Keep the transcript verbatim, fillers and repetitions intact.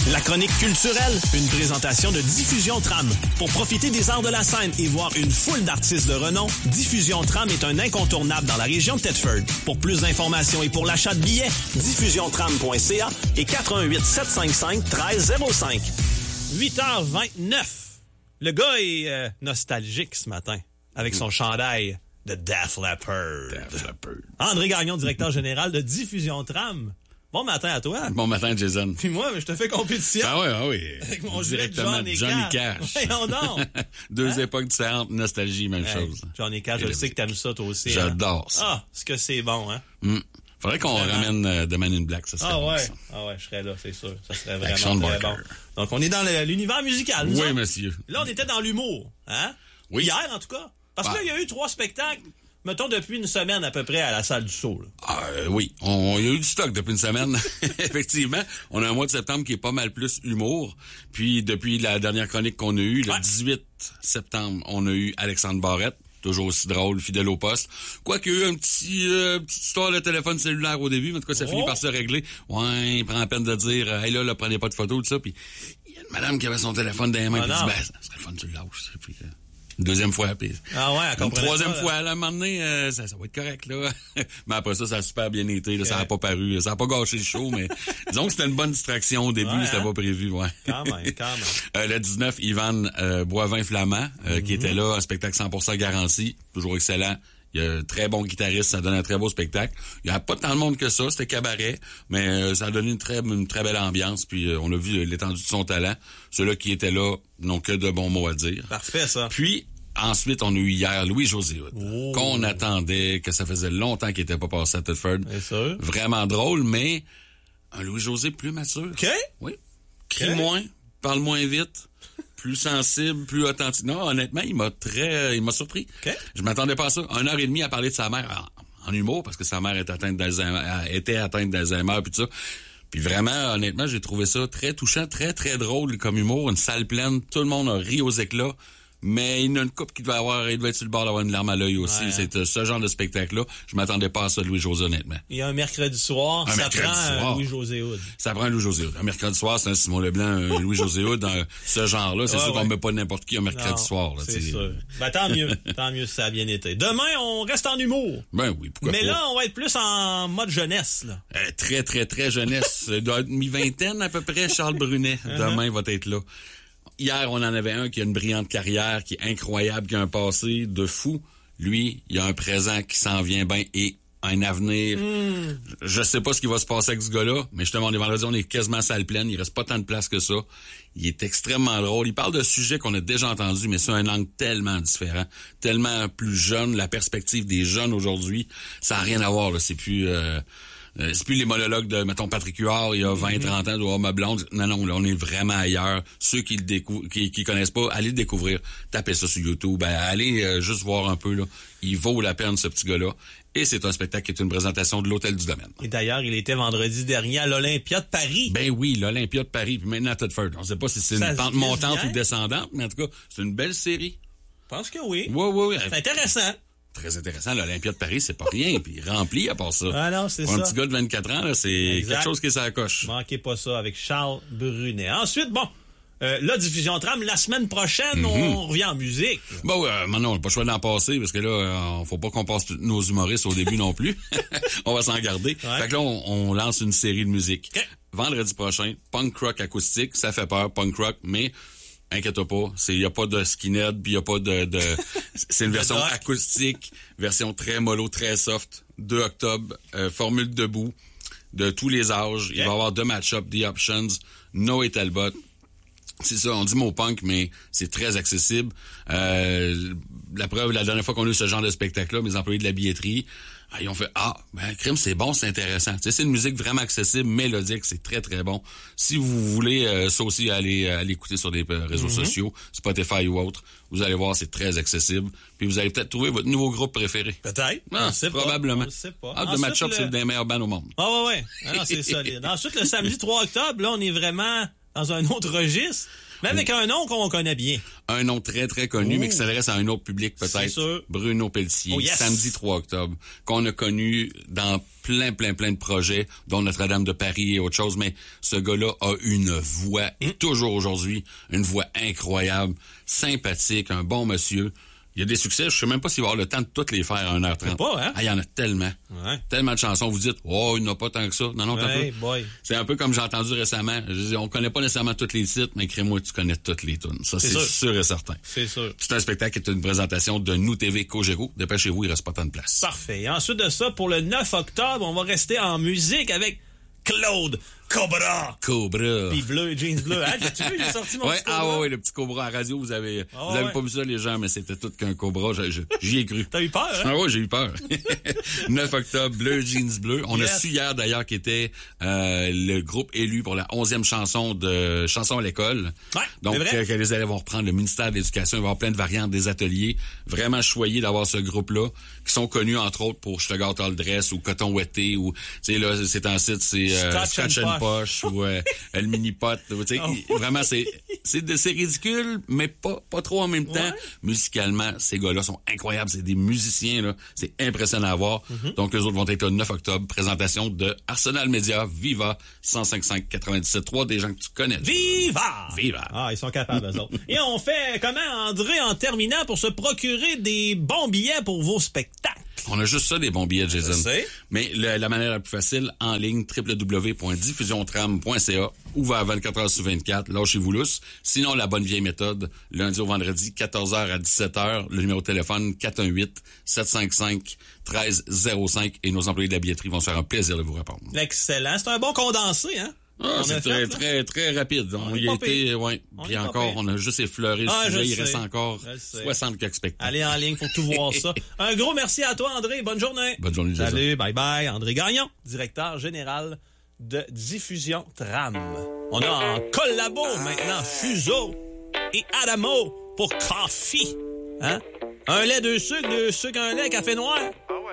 La chronique culturelle, une présentation de Diffusion Tram. Pour profiter des arts de la scène et voir une foule d'artistes de renom, Diffusion Tram est un incontournable dans la région de Thetford. Pour plus d'informations et pour l'achat de billets, diffusion tram point c a et quatre un huit sept cinq cinq un trois zéro cinq. huit heures vingt-neuf. Le gars est euh, nostalgique ce matin avec son chandail de Def Leppard. Def Leppard. André Gagnon, directeur général de Diffusion Tram. Bon matin à toi. Bon matin, Jason. Puis moi, je te fais compétition. Ah oui, ah oui. Avec mon directement Johnny, Johnny Cash. Cash. Voyons donc. Deux hein? époques différentes, nostalgie, même hey, chose. Johnny Cash, je le sais que t'aimes ça toi aussi. J'adore hein? ça. Ah, est-ce que c'est bon, hein? Mm. Faudrait qu'on vraiment ramène euh, The Man in Black, ça serait ah, bon, ouais. ça. Ah ouais, je serais là, c'est sûr. Ça serait vraiment Sean très Barker. bon. Donc, on est dans le, l'univers musical, nous Oui, autres. monsieur. Là, on était dans l'humour, hein? Oui. Hier, en tout cas. Parce bah. que là, il y a eu trois spectacles, mettons, depuis une semaine à peu près à la Salle du Saut. Ah, euh, oui, on, il y a eu du stock depuis une semaine. Effectivement, on a un mois de septembre qui est pas mal plus humour. Puis, depuis la dernière chronique qu'on a eue, le ouais. dix-huit septembre, on a eu Alexandre Barrette. Toujours aussi drôle, fidèle au poste. Quoique, un petit, euh, petite histoire de téléphone cellulaire au début, mais en tout cas, ça oh. finit par se régler. Ouais, il prend la peine de dire, hey là, là, prenez pas de photos, tout ça. Puis, il y a une madame qui avait son téléphone dans les mains, ah, puis dit, ben, ça serait le fun, tu le lâches. Puis, euh, une deuxième fois, puis. Ah ouais, une troisième fois, à un moment donné, euh, ça, ça va être correct, là. Mais après ça, ça a super bien été, là, okay. Ça n'a pas paru, ça n'a pas gâché le show, mais disons que c'était une bonne distraction au début, ouais, c'était hein? Pas prévu, ouais. Quand même, quand même. Euh, le dix-neuf, Ivan euh, Boivin-Flamand, euh, mm-hmm. qui était là, un spectacle cent pour cent garanti, toujours excellent. Il y a un très bon guitariste, ça donne un très beau spectacle. Il n'y a pas tant de monde que ça, c'était cabaret, mais euh, ça a donné une très, une très belle ambiance, puis euh, on a vu euh, l'étendue de son talent. Ceux-là qui étaient là n'ont que de bons mots à dire. Parfait, ça. Puis, ensuite, on a eu hier Louis-José Hood, oh. qu'on attendait, que ça faisait longtemps qu'il n'était pas passé à Thetford. C'est sûr. Vraiment drôle, mais un Louis-José plus mature. OK. Oui. Crie okay. moins, parle moins vite. Plus sensible, plus authentique. Non, honnêtement, il m'a très, il m'a surpris. Okay. Je m'attendais pas à ça. Une heure et demie à parler de sa mère en, en humour, parce que sa mère est atteinte d'Alzheimer, était atteinte d'Alzheimer, puis tout ça. Puis vraiment, honnêtement, j'ai trouvé ça très touchant, très, très drôle comme humour. Une salle pleine, tout le monde a ri aux éclats. Mais il y a une couple qui devait avoir, il devait être sur le bord d'avoir une larme à l'œil aussi. Ouais. C'est euh, ce genre de spectacle-là. Je m'attendais pas à ça de Louis-José, honnêtement. Il y a un mercredi soir, un ça mercredi prend soir. Louis-José Hood. Ça prend un Louis-José Hood. Un mercredi soir, c'est un Simon Leblanc, un Louis-José Hood, dans ce genre-là. C'est ouais, sûr ouais. qu'on met pas n'importe qui un mercredi non, soir. Là, c'est t'sais. sûr. Ben, tant mieux. Tant mieux si ça a bien été. Demain, on reste en humour. Ben oui, pourquoi Mais pas. là, on va être plus en mode jeunesse, là. Euh, très, très, très jeunesse. Il doit être mi-vingtaine à peu près, Charles Brunet. Demain, va être là. Hier, on en avait un qui a une brillante carrière, qui est incroyable, qui a un passé de fou. Lui, il a un présent qui s'en vient bien et un avenir. Mm. Je sais pas ce qui va se passer avec ce gars-là, mais justement, on est vendredi, on est quasiment salle pleine. Il reste pas tant de place que ça. Il est extrêmement drôle. Il parle de sujets qu'on a déjà entendus, mais c'est un angle tellement différent, tellement plus jeune. La perspective des jeunes aujourd'hui, ça n'a rien à voir, là. C'est plus... Euh, Euh, c'est plus les monologues de, mettons, Patrick Huard, il y a vingt, trente ans, de oh, ma blonde. Non, non, là, on est vraiment ailleurs. Ceux qui le découvrent, qui, qui connaissent pas, allez le découvrir. Tapez ça sur YouTube. Ben, allez euh, juste voir un peu, là. Il vaut la peine, ce petit gars-là. Et c'est un spectacle qui est une présentation de l'Hôtel du Domaine. Et d'ailleurs, il était vendredi dernier à l'Olympia de Paris. Ben oui, l'Olympia de Paris, puis maintenant à Thetford. On sait pas si c'est ça une pente montante ou descendante, mais en tout cas, c'est une belle série. Je pense que oui. Oui, oui, oui. C'est intéressant. Très intéressant. L'Olympia de Paris, c'est pas rien. Puis rempli à part ça. Ah non, c'est Pour ça. un petit gars de vingt-quatre ans, là, c'est exact. Quelque chose qui est sur la coche. Manquez pas ça avec Charles Brunet. Ensuite, bon, euh, là, Diffusion Tram, la semaine prochaine, mm-hmm. on revient en musique. Bon, euh, maintenant, on n'a pas le choix d'en passer parce que là, euh, faut pas qu'on passe tous nos humoristes au début non plus. On va s'en garder. Ouais. Fait que là, on, on lance une série de musique. Okay. Vendredi prochain, punk rock acoustique. Ça fait peur, punk rock, mais... Inquiète pas, c'est y a pas de skinhead, puis y a pas de, de c'est une version acoustique, version très mollo, très soft. deux octobre, euh, formule debout, de tous les âges. Okay. Il va y avoir deux match-up, The Options, Noé Talbot. C'est ça, on dit mot punk, mais c'est très accessible. Euh, la preuve, la dernière fois qu'on a eu ce genre de spectacle-là, mes employés de la billetterie, ils ont fait « Ah, ben, crime, c'est bon, c'est intéressant. » Tu sais, c'est une musique vraiment accessible, mélodique, c'est très, très bon. Si vous voulez, euh, ça aussi, aller, aller écouter sur des euh, réseaux mm-hmm. sociaux, Spotify ou autre, vous allez voir, c'est très accessible. Puis vous allez peut-être trouver votre nouveau groupe préféré. Peut-être. Ah, on sait probablement. Pas. On sait pas. Ah, de match-up, le... c'est le des meilleurs bands au monde. Ah, ouais, ouais. Ah, non, c'est solide. Ensuite, le samedi trois octobre, là, on est vraiment dans un autre registre, mais avec un nom qu'on connaît bien. Un nom très, très connu, Ouh. mais qui s'adresse à un autre public peut-être. C'est sûr. Bruno Pelletier, Oh, yes. samedi trois octobre, qu'on a connu dans plein, plein, plein de projets, dont Notre-Dame de Paris et autre chose, mais ce gars-là a une voix, mm. et toujours aujourd'hui, une voix incroyable, sympathique, un bon monsieur. Il y a des succès, je sais même pas s'il va avoir le temps de toutes les faire à une heure trente. Pas, hein? Ah, il y en a tellement. Ouais. Tellement de chansons. Vous dites, oh, il n'y en a pas tant que ça. Non, non, t'as Ouais, pas. boy. C'est un peu comme j'ai entendu récemment. Je dis, on connaît pas nécessairement tous les titres, mais crée-moi, tu connais toutes les tunes. Ça, c'est, c'est sûr. sûr et certain. C'est sûr. C'est un spectacle qui est une présentation de Nous T V Cogeco. Dépêchez-vous, il reste pas tant de place. Parfait. Et ensuite de ça, pour le neuf octobre, on va rester en musique avec Claude Cobra. Cobra. Puis bleu, jeans bleu. Hein, tu vu, j'ai sorti mon ouais, petit Cobra. Ah ouais, ouais, le petit Cobra à radio, vous avez, ah, vous avez ouais. pas vu ça, les gens, mais c'était tout qu'un Cobra. J'ai, j'y ai cru. T'as eu peur, hein? Ah ouais, j'ai eu peur. neuf octobre, bleu, jeans bleu. On yes. a su hier, d'ailleurs, qu'il était euh, le groupe élu pour la onzième chanson de Chanson à l'école. Ouais, donc, euh, que les élèves vont reprendre le ministère de l'Éducation. Il va y avoir plein de variantes des ateliers. Vraiment choyé d'avoir ce groupe-là, qui sont connus, entre autres, pour Je te gâte all dress ou Coton ouetté ou, tu sais, là, c'est un site, c'est euh, Scotch, Scotch and Poche ou euh, le mini-pot. Tu sais, oh. Vraiment, c'est, c'est, c'est ridicule, mais pas, pas trop en même temps. Ouais. Musicalement, ces gars-là sont incroyables. C'est des musiciens, là. C'est impressionnant à voir. Mm-hmm. Donc, eux autres vont être le neuf octobre. Présentation de Arsenal Media, Viva, cent cinq cinq quatre-vingt-dix-sept trois, des gens que tu connais. Viva! Viva! Ah, ils sont capables, eux autres. Et on fait comment, André, en terminant, pour se procurer des bons billets pour vos spectacles? On a juste ça, des bons billets, Jason. Mais le, la manière la plus facile, en ligne, w w w point diffusion tram point c a, ouvert vingt-quatre heures sur vingt-quatre, lâchez-vous lousse. Sinon, la bonne vieille méthode, lundi au vendredi, quatorze heures à dix-sept heures, le numéro de téléphone quatre un huit sept cinq cinq un trois zéro cinq, et nos employés de la billetterie vont se faire un plaisir de vous répondre. Excellent. C'est un bon condensé, hein? Ah, c'est très, fait, très, très rapide. On, on y a été, ouais. Puis encore, on a juste effleuré le ah, sujet. Il sais. Reste encore soixante quelques spectacles. Allez en ligne, faut tout voir ça. Un gros merci à toi, André. Bonne journée. Bonne journée, Jason. Salut, bye bye. André Gagnon, directeur général de Diffusion Tram. On a en collabo maintenant Fuseau et Adamo pour Coffee. Hein? Un lait, deux sucres, deux sucres, un lait, café noir.